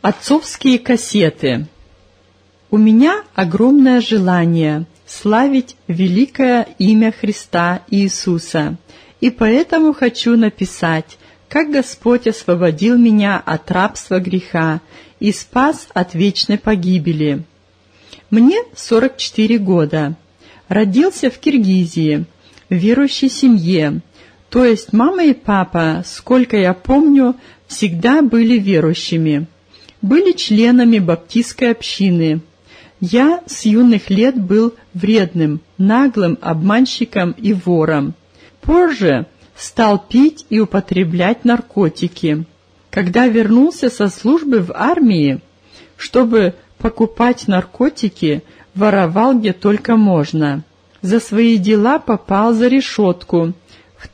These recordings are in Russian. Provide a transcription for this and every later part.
Отцовские кассеты. У меня огромное желание славить великое имя Христа Иисуса, и поэтому хочу написать, как Господь освободил меня от рабства греха и спас от вечной погибели. Мне 44 года. Родился в Киргизии, в верующей семье, то есть мама и папа, сколько я помню, всегда были верующими. Были членами баптистской общины. Я с юных лет был вредным, наглым обманщиком и вором. Позже стал пить и употреблять наркотики. Когда вернулся со службы в армии, чтобы покупать наркотики, воровал где только можно. За свои дела попал за решетку в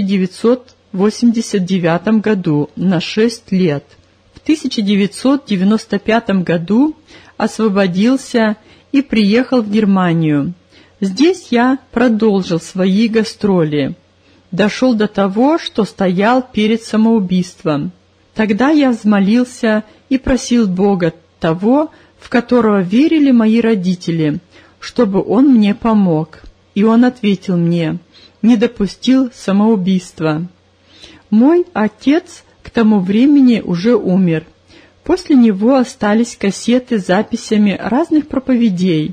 1989 году на 6 лет. В 1995 году освободился и приехал в Германию. Здесь я продолжил свои гастроли. Дошел до того, что стоял перед самоубийством. Тогда я взмолился и просил Бога, того, в которого верили мои родители, чтобы Он мне помог. И Он ответил мне, не допустил самоубийства. Мой отец к тому времени уже умер. После него остались кассеты с записями разных проповедей.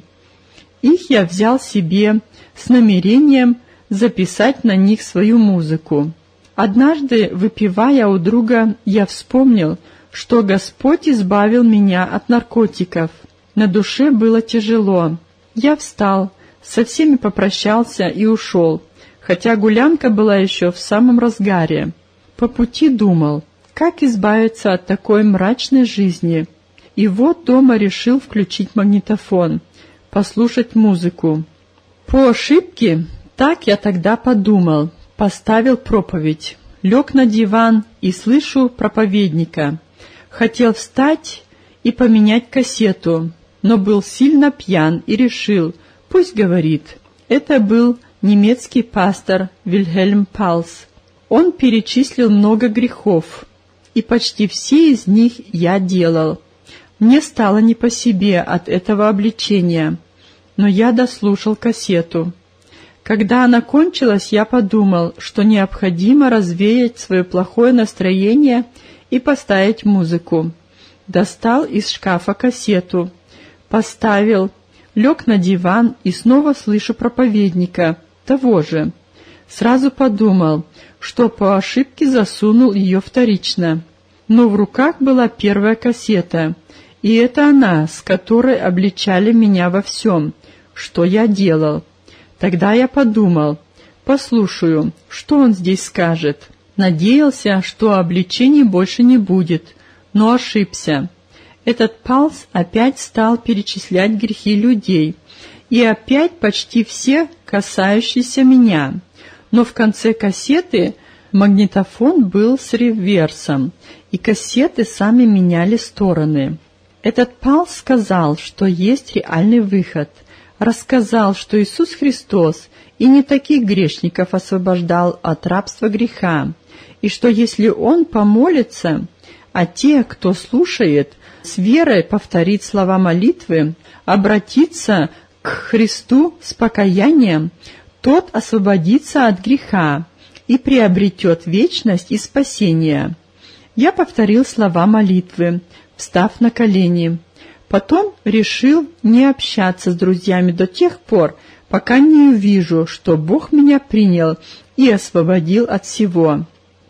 Их я взял себе с намерением записать на них свою музыку. Однажды, выпивая у друга, я вспомнил, что Господь избавил меня от наркотиков. На душе было тяжело. Я встал, со всеми попрощался и ушел, хотя гулянка была еще в самом разгаре. По пути думал, как избавиться от такой мрачной жизни. И вот дома решил включить магнитофон, послушать музыку. По ошибке, так я тогда подумал, поставил проповедь, лег на диван и слышу проповедника. Хотел встать и поменять кассету, но был сильно пьян и решил, пусть говорит. Это был немецкий пастор Вильгельм Палс. Он перечислил много грехов, и почти все из них я делал. Мне стало не по себе от этого обличения, но я дослушал кассету. Когда она кончилась, я подумал, что необходимо развеять свое плохое настроение и поставить музыку. Достал из шкафа кассету, поставил, лег на диван и снова слышу проповедника, того же. Сразу подумал, что по ошибке засунул ее вторично. Но в руках была первая кассета, и это она, с которой обличали меня во всем, что я делал. Тогда я подумал, послушаю, что он здесь скажет. Надеялся, что обличений больше не будет, но ошибся. Этот Палс опять стал перечислять грехи людей, и опять почти все касающиеся меня. Но в конце кассеты магнитофон был с реверсом, и кассеты сами меняли стороны. Этот Палс сказал, что есть реальный выход, рассказал, что Иисус Христос и не таких грешников освобождал от рабства греха, и что если Он помолится, а те, кто слушает, с верой повторит слова молитвы, обратится к Христу с покаянием, тот освободится от греха и приобретет вечность и спасение. Я повторил слова молитвы, встав на колени. Потом решил не общаться с друзьями до тех пор, пока не увижу, что Бог меня принял и освободил от всего.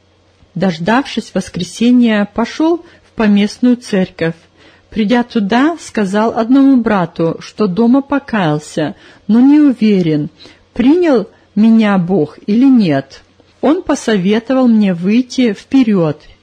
Дождавшись воскресения, пошел в поместную церковь. Придя туда, сказал одному брату, что дома покаялся, но не уверен, принял меня Бог или нет. Он посоветовал мне выйти вперед